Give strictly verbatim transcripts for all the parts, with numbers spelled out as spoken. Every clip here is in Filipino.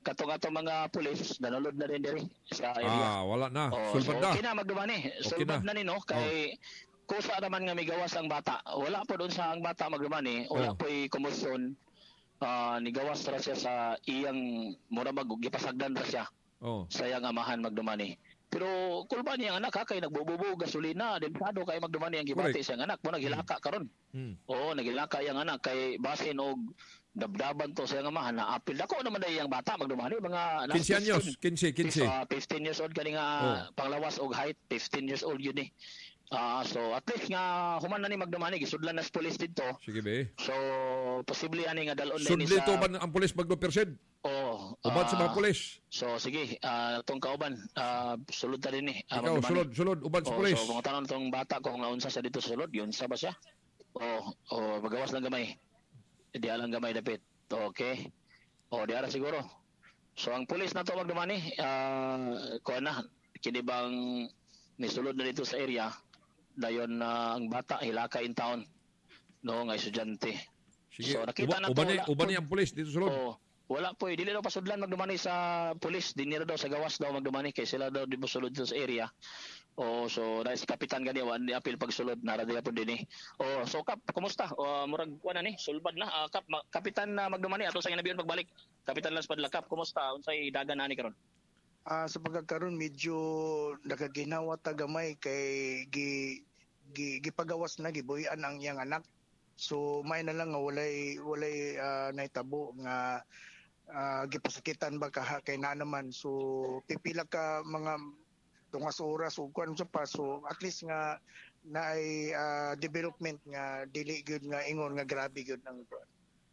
katong ato mga pulis nanulod na rin diri sa area. Ah, wala na. Oh, Sulbad so, na. okay na magdumani. Okay Sulbad na. na, ni no kay kusa naman nga migawas ang bata. Wala po doon sa ang bata magdumani. Wala Oh. po kumusyon. Ah, nigawas ra siya sa iyang mura mag gipasagdan ra siya Oh. sa iyang amahan magdumani. Pero kulba niya ang anak ha, kay nagbububo gasolina, densado kay magdumani ang gibati Correct. siyang anak. Mo naghilaka karon. Hmm. Oo, naghilaka yang anak kay basin og dabdaban to sa iyang amahan na apil dako naman na iyang bata magdumani mga fifteen anyos, fifteen, fifteen. Uh, fifteen years old kani nga Oh. panglawas og height, fifteen years old yun eh. Ah, so at least nga human na ni magdumani gisudlan na sa police dito. Sige be. So posible ani nga dalon na ni Sudli sa to ba ang pulis magdo percent? Oh, Ubad sa ah, mga pulis. So sige, ah tong kauban, ah sulod ta din eh. ah, Ikaw, magdumani. sulod, sulod, ubad sa Oh, pulis. so kung tanong tong bata ko kung naunsa siya dito sa sulod, yun sa ba siya? Oh, oh magawas lang gamay. Di alang gamay dapit. Okay. Oh, di ara siguro. So ang pulis na to magdumani, ah kuha na kini bang nisulod na dito sa area dayon na ang bata hilaka in town. No, nga estudyante. Sige. So, nakita Uba, na to, uban ni, wala uban po. ni ang pulis dito sulod. Oh, wala po eh. Dili daw pasudlan magdumani sa pulis. Dinira daw sa gawas daw magdumani kay sila daw di mo sulod dito sa area. Oh, so dahil si kapitan gani wan di apil pagsulod nara diya po din eh. Oh, so kap, kumusta? Oh, murag kuan na ni, sulbad na. Ah, kap, ma- kapitan na magdumani ato sa ginabiyon pagbalik. Kapitan Lance Padla, kap, kumusta? Unsay dagan ani karon? Ah, sa pagkakaroon medyo nakaginawa ta gamay kay gi, gi gipagawas na gibuhian ang iyang anak. So may na lang nga walay walay ah, naitabo nga ah, gipasakitan ba ka kay na naman. So pipila ka mga tungas oras ug kuan sa pa, so at least nga naay ah, development nga dili gyud nga ingon nga grabe gyud ang kuan.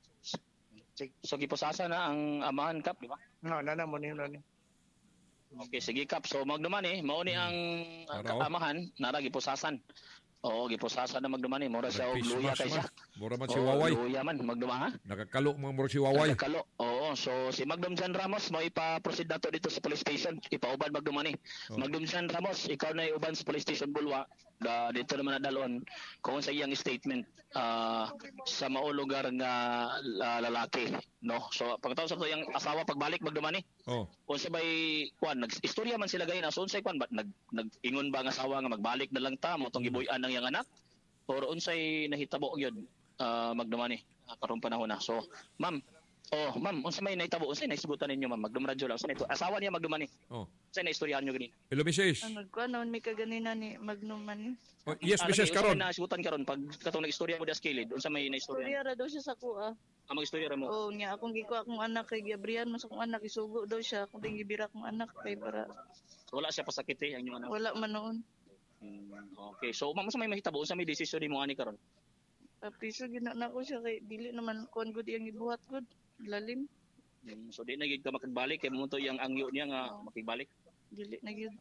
So giposasa na ang amahan, kap, di ba? No, nana mo ni ni. Okay, sige kap. So magdumani, mao ni ang uh, Araw. amahan nara giposasan. Oo, giposasan na magdumani. Mura siya og luya Christmas kay siya. man. Mura man si Oo, Waway. luya man magduma ha. Nakakalo mga mura si Waway. Kalo. Oo, so si Magdum Jan Ramos mo ipa-proceed nato dito sa police station. Ipauban Magdumani. Oh. Magdum Jan Ramos, ikaw na iuban sa police station Bulwa. Da, dito naman nadalon kung sa iyang statement ah, sa mao lugar nga ah, lalaki, no. So pagkatapos sa to iyang asawa pagbalik Magdumani. Oh. Kung sabay kuan nag-istorya man sila gayon aso unsay kuan ba nag nag-ingon ba ang asawa nga magbalik na lang ta mo tong gibuy-an ng iyang anak or unsay nahitabo gyud uh, Magdumani uh, karong panahon na. So ma'am, oh ma'am, unsa may nahitabo unsay naisgutan ninyo ma'am Magdum Radyo lang unsay nito asawa niya Magdumani Oh. unsay naistoryahan niyo ganina? Hello, Missus. Ano ko noon may kaganina ni Magnum man. Oh, yes, Ah, Missus lagi, karon. unsay naisgutan karon pag katong nag-istorya mo das kilid unsa may naistorya? Storya ra daw siya sa kuha. Ang mag-istorya ra mo. Oh, niya akong giko akong anak kay Gabriel mas akong anak isugo daw siya akong ding gibira akong anak kay para So, wala siya pasakit eh ang inyong anak. wala man noon. Hmm, okay. So ma'am unsa may mahitabo unsa may desisyon nimo ani karon? Piso gina na ko siya kay dili naman kuan gud iyang gibuhat gud. Lalim. Hmm, so di na gid ka makagbalik kay mo to yang angyo niya nga makigbalik. Dili na gyud.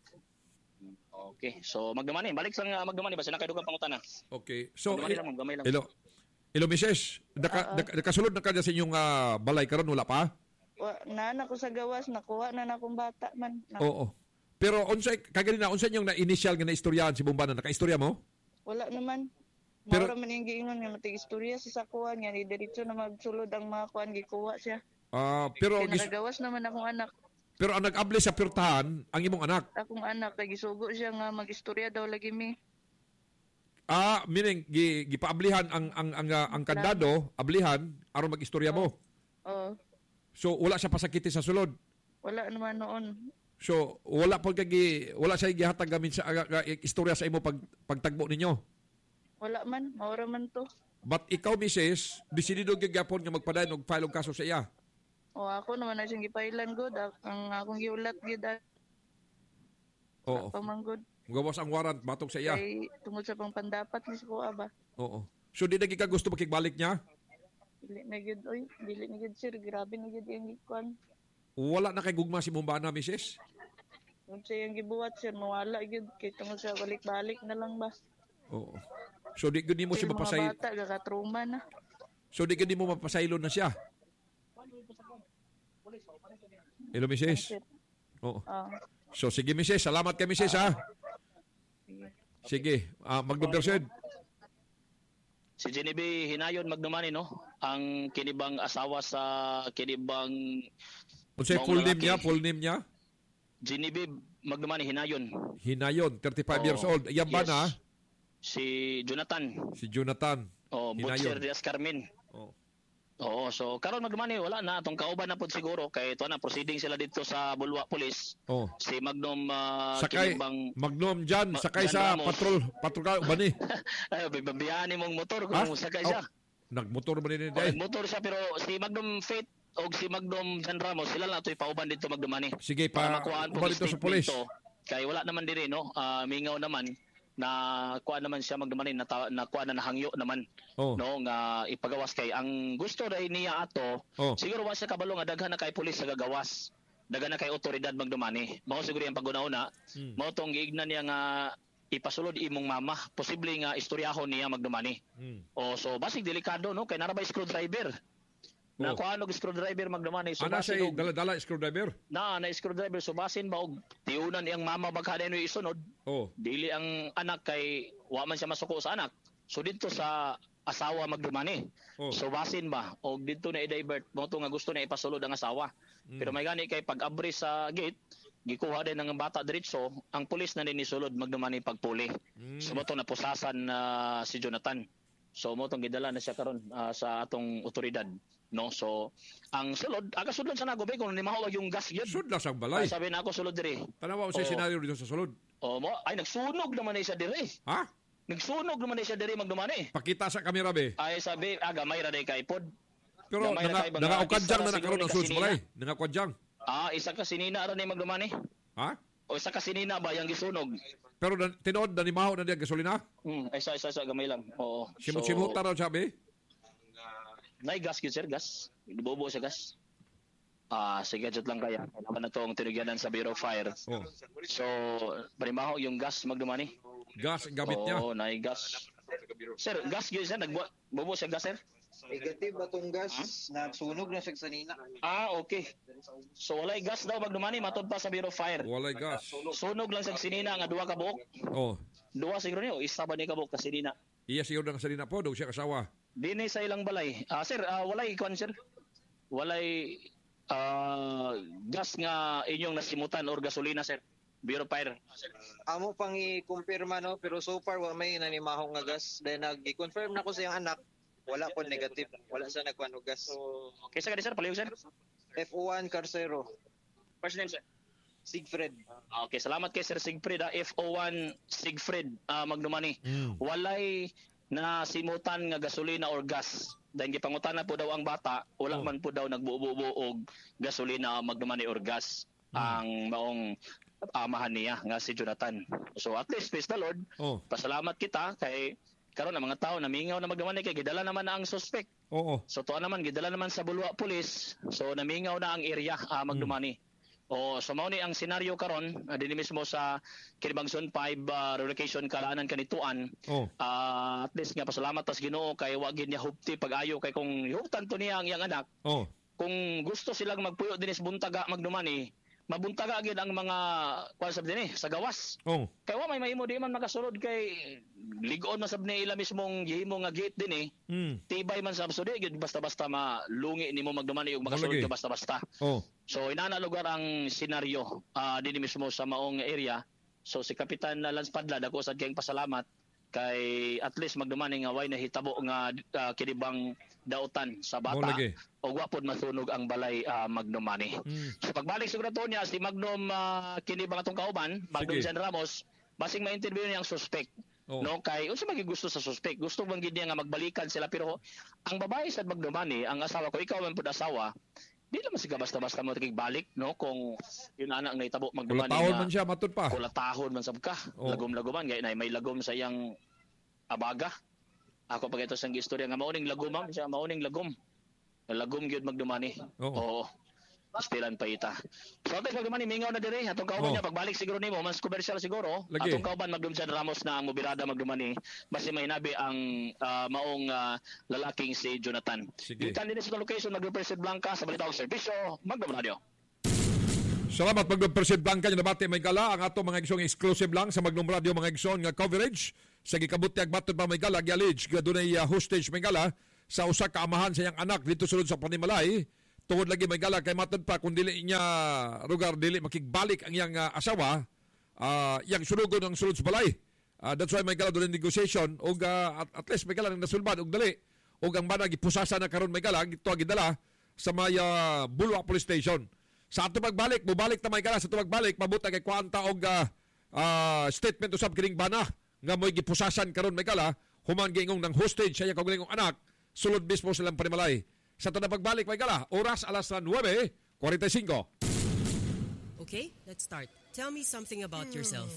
Okay. So magdumani, balik sa nga magdumani ba sina kay dugang pangutana. Okay. So, Magdumani lang, magdumani lang. hello. Hello, Missus. Naka, naka, nakasulod na ka dyan sa inyong ah, balay karon wala pa? Wa na na ko sa gawas nakuha na na akong bata man. Na, Oo. Pero unsay kaganina unsay yung na initial nga naistoryahan si Bumbana naka-istorya mo? Wala naman. Pero- Pero man yung giingon nga matig istorya sa sakuha niya ni diretso na magsulod ang mga kuan gikuha siya. Ah, pero Kay gis- nakagawas naman akong anak. pero ang nag-abli sa pirtahan ang imong anak. Akong anak kay gisugo siya nga magistorya daw lagi mi. Ah, meaning gi, gipaablihan ang ang ang, ah, ang kandado, ablihan aron mag-istorya mo. Oh, So wala siya pasakiti sa sulod. wala naman noon. So wala pag kagi wala siya gihatag gamin sa aga- ga- istorya sa imo pag pagtagbo ninyo. Wala man, maura man to. But ikaw, Missus, desidido gyud gyapon nga magpadayon og file og kaso sa iya. O ako naman na siyang gipailan gud ak- ang akong giulat gid ak- Oo. pamanggod Gawas ang warrant batok sa iya. kay tungod sa pang pandapat ni ko ba. Oo. So di na gyud ka gusto makigbalik niya? Dili na gid oy, dili na gid sir, grabe na gid yung gikuan. Wala na kay gugma si Bumbana, Missus? Kung siya yung gibuhat sir, mawala gid kay tungod sa balik-balik na lang ba. Oo. So di gud nimo Kay siya mga mapasay. bata gakatruma na. So di gud nimo mapasaylo na siya. Hello, Missus. Sir. Oo. Ah, So sige, Missus, salamat kay Missus ha. sige. Sige, ah magdobdersid. Si Genevieve Hinayon Magdumani no, ang kinibang asawa sa kinibang Unsay Maong full name lalaki. niya? Full name niya? Genevieve Magdumani Hinayon. Hinayon, thirty-five Oo. years old. Yan ba Yes. na? Si Jonathan. Si Jonathan. Oh, Hinayon. Butcher Diaz Carmen. Oh. Oo, so karon Magdumani wala na atong kauban na pod siguro kay ito na proceeding sila dito sa Bulwa Police. Oh. Si Magnum uh, Sakay, Kinimbang Magnum dyan, Ma- sakay Jan sa Ramos. patrol, patrol ka, ba ni? ay bibabiyahan mong motor Ha? kung sakay siya. Nagmotor ba ni Oh, Day? motor siya pero si Magnum Faith o si Magnum Jan Ramos sila na ito'y pauban dito Magdumani. Sige, Para pa, makuhaan ubal po ito sa polis. Kay wala naman diri no, Ah, mingaw naman na kuha naman siya Magdumani na na kuha na nahangyo naman Oh. no nga ipagawas kay ang gusto dai niya ato Oh. siguro wa siya kabalo nga daghan na kay pulis sa gagawas daghan na kay otoridad Magdumani mao siguro yung paguna-una Hmm. mao tong giignan niya nga ipasulod imong mama posible nga istoryahon niya Magdumani Hmm. o so basig delikado no kay nara ba screwdriver na Oh. kuha og screwdriver Magdumani so Ana basin siya og- dala-dala screwdriver? na na screwdriver so basin ba og tiunan iyang mama bagha na isunod Oh. dili ang anak kay wa man siya masuko sa anak so dito sa asawa Magdumani Oh. so basin ba og dito na i-divert mo to nga gusto na ipasulod ang asawa pero may gani kay pag abri sa gate gikuha din ng bata diretso ang pulis na ninisulod Magdumani pagpuli Mm. so mo to napusasan na si Jonathan so mo tong gidala na siya karon ah, sa atong otoridad no so ang sulod aga sulod sa nagobe kung ni mahawag yung gas gyud Sud lang sa ay balay. sabi na ako sulod diri Tanawa ko sa Oo. senaryo dito sa sulod. o mo ay nagsunog naman na siya diri Ha? nagsunog naman na siya diri Magdumani Pakita sa kamera be. ay sabi ah gamay ra day kay pod Pero Gamay na nanga kay mga nangaukadyang artista na na nakaroon siguro ang ni sulod sa balay. Kasinina. Nangaukadyang. ah isa ka sinina ra ni Magdumani Ha? o isa ka sinina ba yang gisunog Pero na, tinood na ni Maho na diya gasolina. hmm ay isa isa isa gamay lang oo Simut-simut so, raw sabi. nay gas gyud sir gas ibubo sa gas ah sige jud lang kaya naman na tong tinugyanan sa Bureau of Fire Oh. so parimaho yung gas Magdumani Gas ang gamit niya. oo nay gas sir gas gyud sir nagbubo sa gas sir Negative ba tong gas? Nagsunog na siya sa nina. ah okay so walay gas daw Magdumani matod pa sa Bureau of Fire Walay gas. sunog lang sa sinina nga duha ka buok Oh. duha siguro niyo isa ba ni ka buok ka sinina Iya siguro na kasalina po, daw siya kasawa. dinhi sa ilang balay ah sir ah, walay kwan sir walay ah, gas nga inyong nasimutan or gasolina sir Bureau of Fire Amo pang i-confirma no, pero so far wa may nanimahong nga gas. Then nag-confirm na ko sa iyang anak, wala po negative. Wala sa nagkuhan og gas. kaysa ka di sir palihog sir F O one Carcero, first name sir Sigfred. Ah, okay salamat kay sir Sigfrid ah, F O one Sigfrid ah, Magdumani Mm. walay na simutan nga gasolina or gas dahil gipangutana po daw ang bata wala Oh. man po daw nagbubuo og gasolina Magdumani or gas ang maong amahan niya nga si Jonathan so at least praise the Lord Oh. pasalamat kita kay karon ang mga tao namingaw na Magdumani kay gidala naman na ang suspect Oo. so tuwa naman gidala naman sa Bulwa Police so namingaw na ang area ah, Magdumani o so mao ni ang senaryo karon uh, dinhi mismo sa Kinibangson five uh, relocation kalaanan kanituan Oh. Ah, at least nga pasalamat tas Ginoo kay wa gid niya hupti pag-ayo kay kung huptan to niya ang iyang anak Oh. kung gusto silang magpuyo dinhi sa buntaga Magdumani mabuntaga gid ang mga kuan sab dinhi sa gawas Oh. kay wa may mahimo di man makasulod kay ligon man sab ni ila mismong gihimo nga gate dinhi Mm. tibay man sab so di gid basta-basta malungi nimo Magdumani ug makasulod Malagi. ka basta-basta Oh. so inana lugar ang senaryo ah dinhi mismo sa maong area so si Kapitan uh, Lance Padla dako sad kayong pasalamat kay at least Magdumani nga way nahitabo nga ah, kinibang dautan sa bata Malagi. o wapod masunog ang balay ah, Magdumani. Mm. So pagbalik siguro to niya si Magnum uh, kinibang atong kauban, Magnum Sige. Jan Ramos, basing ma-interview niya ang suspect. Oh. No kay unsa man gusto sa suspect? Gusto bang gid niya nga magbalikan sila pero ang babae sa Magdumani, ang asawa ko ikaw man pud asawa, di naman siya basta-basta mo balik no kung yun ana ang nahitabo Kula Magdumani taon nga man siya matod pa. kulatahon man sab ka. Oh. Lagom-lagoman gay na may lagom sa iyang abaga. Ako pag ito sang istorya nga mauning lagom ma'am, siya mauning lagom. Lagom gyud Magdumani. Oo. Oo. Istilan pa ita. So ato Magdumani mingaw na dire atong kauban Oo. niya pagbalik siguro nimo mas commercial siguro. Lagi. Atong kauban Magnum Jan Ramos na ang mobirada Magdumani basi may nabi ang ah, maong ah, lalaking si Jonathan. Sige. Gikan din sa location Magnum Presid Blanca sa Balitaw Serbisyo Magnum Radio. Salamat Magnum Persid Blanca nga nabati may gala ang ato mga igsong exclusive lang sa Magnum Radio mga igsoon nga coverage sa gikabuti ag baton pa may gala gyalage nga dunay uh, hostage may gala sa usa ka amahan sa iyang anak dito sulod sa Panimalay tungod lagi may gala kay matod pa kung dili niya lugar dili makigbalik ang iyang uh, asawa, uh, yang sunugon ang sulod sa balay. Uh, that's why may gala doon negotiation og uh, at, at least may gala nang nasulbad og dali og ang bana gipusasa na karon may gala gito gidala sa may uh, Bulwa Police Station. Sa ato pagbalik, mubalik ta may gala sa ato pagbalik mabuta kay kwanta og uh, uh, statement usab kining bana nga mo'y gipusasan karon may gala human giingong ng hostage sa iya kaugalingong anak sulod mismo silang panimalay. Sa ito na pagbalik may gala, oras alas nueve forty-five. Okay, let's start. Tell me something about yourself.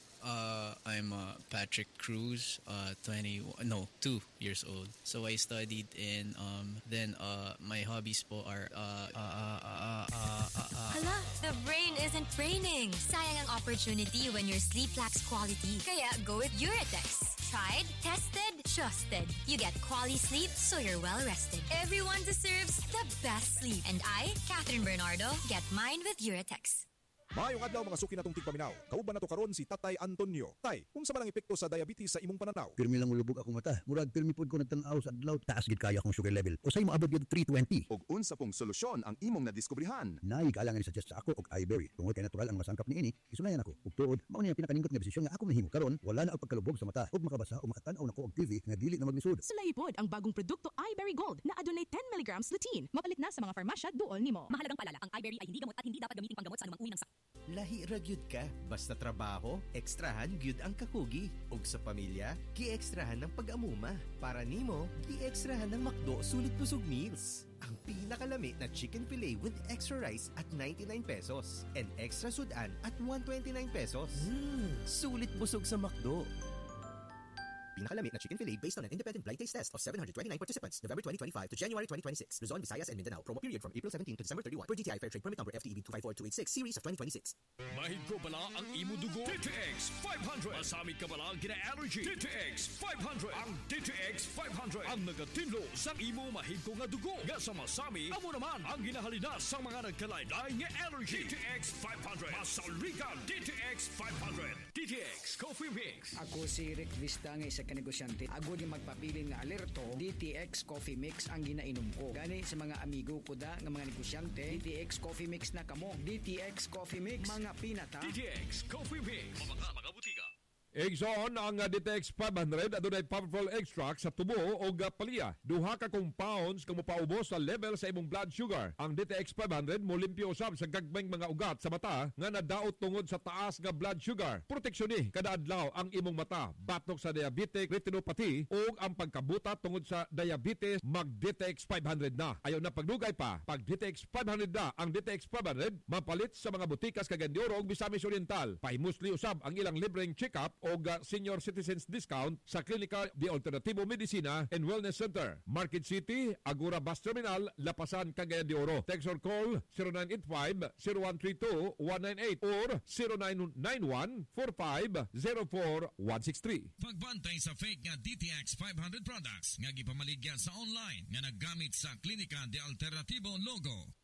Uh, I'm uh, Patrick Cruz, uh, twenty, no, two years old. So I studied in, um, then uh, my hobbies po are, uh, uh, uh, uh, uh, uh, uh, Hala, the brain isn't braining. Sayang ang opportunity when your sleep lacks quality. Kaya go with Uratex. Tried, tested, trusted. You get quality sleep so you're well rested. Everyone deserves the best sleep. And I, Catherine Bernardo, get mine with Uratex. Maayong adlaw mga suki natong tigpaminaw. Kauban nato karon si Tatay Antonio. Tay, unsa man ang epekto sa diabetes sa imong pananaw? Pirmi lang ulubog akong mata. Murag pirmi pud ko nagtan-aw sa adlaw, taas gid kaya akong sugar level. Usay moabot gyud three twenty. Og unsa pong solusyon ang imong nadiskubrihan? Naay kalangan ni suggest sa ako og iBerry. Tungod kay natural ang masangkap niini, isulayan ako. Ug tuod, mao ni ang pinakaningot nga desisyon nga ako nahimo karon, wala na og pagkalubog sa mata ug makabasa o makatan-aw nako og T V nga dili na maglisod. Sulayipod ang bagong produkto iBerry Gold na adunay ten milligrams lutein. Mapalit na sa mga farmasya duol nimo. Mahalagang paalala, ang iBerry ay hindi gamot at hindi dapat gamitin panggamot sa anumang uri ng sakit. Lahi ra gyud ka, basta trabaho, ekstrahan gyud ang kakugi. Ug sa pamilya, gi-ekstrahan ng pag-amuma. Para nimo, gi-ekstrahan ng McDo sulit busog meals. Ang pinakalami na chicken fillet with extra rice at ninety-nine pesos and extra sudan at one twenty-nine pesos. Mm, sulit busog sa McDo. Pinakalami na chicken fillet based on an independent blind taste test of seven hundred twenty-nine participants, November twenty twenty-five to January twenty twenty-six. Luzon, Visayas, and Mindanao. Promo period from April seventeenth to December thirty-first. Per G T I Fair Trade Permit Number F T E B two five four two eight six, Series of twenty twenty-six. Mahigko bala ang imo dugo. D T X five hundred. Masamig ka bala ang gina-allergy. D T X five hundred. Ang D T X five hundred. Ang nagatinlo sa imo mahigko nga dugo. Nga sa masami, amo naman ang ginahalina sa mga nagkalain-lain nga allergy. D T X five hundred. Masaligan D T X five hundred. D T X Coffee Mix. Ako si Rick Vista nga isa ka negosyante. Ako di magpapili nga alerto, D T X Coffee Mix ang ginainom ko. Gani sa mga amigo ko da nga mga negosyante, D T X Coffee Mix na kamo. D T X Coffee Mix, mga pinata. D T X Coffee Mix. Mga mga butika. Exxon ang uh, D T X five hundred adunay powerful extract sa tubo o palya. Duha ka compounds kamo paubos sa level sa imong blood sugar. Ang D T X five hundred mo limpyo usab sa gagmayng mga ugat sa mata nga nadaot tungod sa taas nga blood sugar. Proteksyon ni kada adlaw ang imong mata batok sa diabetic retinopathy o ang pagkabuta tungod sa diabetes mag D T X five hundred na. Ayaw na pagdugay pa. Pag D T X five hundred na ang D T X five hundred mapalit sa mga butikas Cagayan ug Misamis Oriental. Pahimusli usab ang ilang libreng check-up o senior citizens discount sa Klinika de Alternativo Medicina and Wellness Center, Market City, Agora Bus Terminal, Lapasan, Cagayan de Oro. Text or call zero nine eight five, zero one three two, one nine eight or zero nine nine one, four five zero four, one six three. Pagbantay sa fake nga D T X five hundred products nga gipamaligya sa online nga naggamit sa Klinika de Alternativo logo.